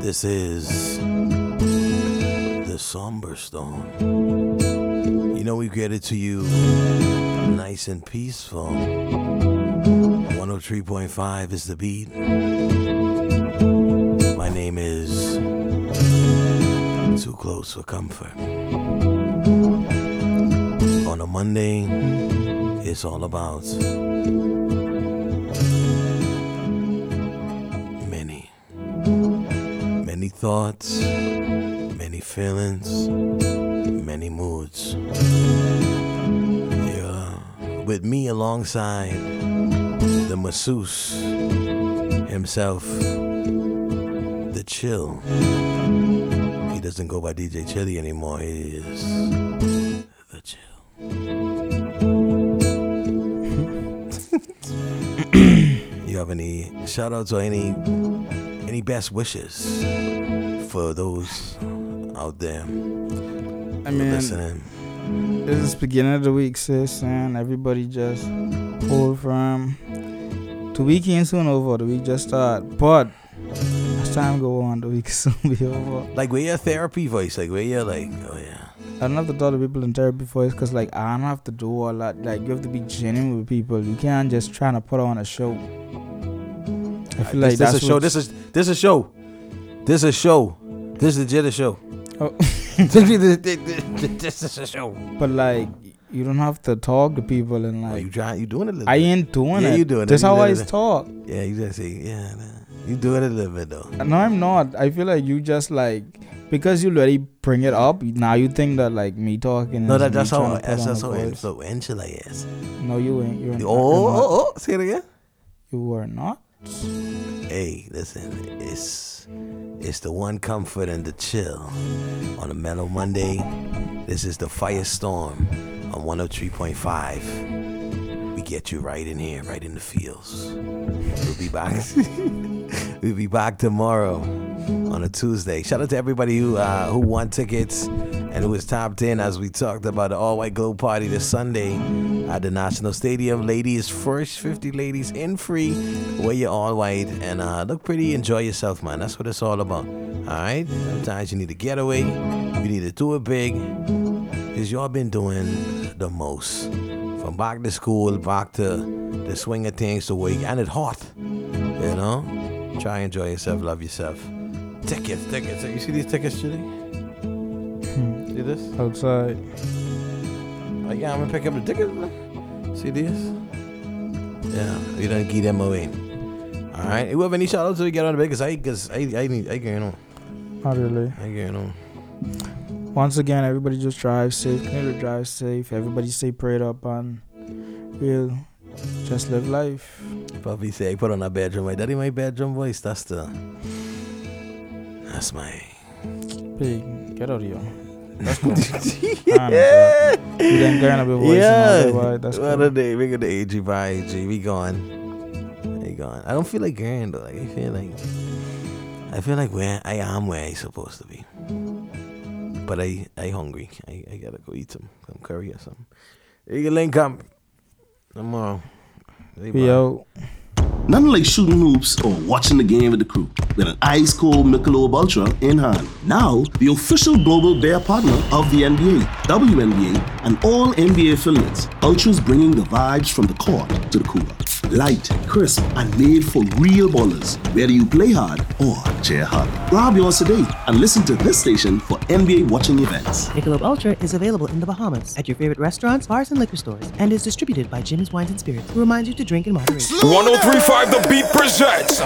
This is the Somber Storm. You know we get it to you nice and peaceful. 103.5 is the beat. My name is Too Close for Comfort. On a Monday, it's all about many thoughts, many feelings, many moods. You're with me alongside the masseuse himself, the Chill. He doesn't go by DJ Chili anymore. He is the Chill. You have any shout outs or any best wishes for those out there listening? This is beginning of the week, sis, and everybody just hold firm. The weekend soon over. The week just start, but as time go on, the week soon be over. Like where your therapy voice, like where you're like, oh yeah. I don't have to talk to people in therapy voice because like I don't have to do all that. Like you have to be genuine with people. You can't just try to put on a show. I feel like that's a show. This is a show. This is a show. This is legit a show. Oh. This is a show. But like you don't have to talk to people and like you doing it a little I bit. ain't doing it. You doing it. That's how I talk. Yeah, you just say you doing it a little bit though. No, I'm not. I feel like you just like because you already bring it up. Now you think that like me talking. No, that's how influential I is. No, you ain't. You're oh, say it again. You are not. Hey, listen, it's the one comfort and the chill on a mellow Monday. This is the Firestorm on 103.5. We get you right in here, right in the fields. We'll be back. We'll be back tomorrow on a Tuesday. Shout out to everybody who won tickets and who was tapped in as we talked about the all-white glow party this Sunday at the National Stadium. Ladies first, 50 ladies in free. Wear your all white and look pretty. Enjoy yourself, man. That's what it's all about. All right? Sometimes you need to get away. You need to do it big because y'all been doing the most. From back to school, back to the swing of things to work, and it's hot. You know? Try and enjoy yourself. Love yourself. Tickets. You see these tickets, Julie? See this? Outside. Oh, yeah, I'm gonna pick up the tickets, man. See this? Yeah, we don't give them away. All right. You have any shout outs to get on the bed? Because I get on. Not really. I get on. Once again, everybody just drive safe. Continue to drive safe. Everybody stay prayed up and we'll just live life. Puppy say I put on a bedroom. My daddy, my bedroom voice. That's my. Big, get out of here. That's cool. Yeah. You didn't get a bit voice. Yeah. That's cool. Cool. Day, we go to AG by AG. We gone. I don't feel like going though. Like I feel like where I am where I supposed to be. But I hungry. I gotta go eat some curry or something. You can link up tomorrow. Yo. Nothing like shooting hoops or watching the game with the crew with an ice-cold Michelob Ultra in hand. Now, the official global beer partner of the NBA, WNBA, and all NBA affiliates, Ultra's bringing the vibes from the court to the cooler. Light, crisp, and made for real ballers, whether you play hard or cheer hard. Grab yours today and listen to this station for NBA watching events. Michelob Ultra is available in the Bahamas at your favorite restaurants, bars, and liquor stores, and is distributed by Jimmy's Wines and Spirits, who reminds you to drink in moderation. 103.5 The Beat presents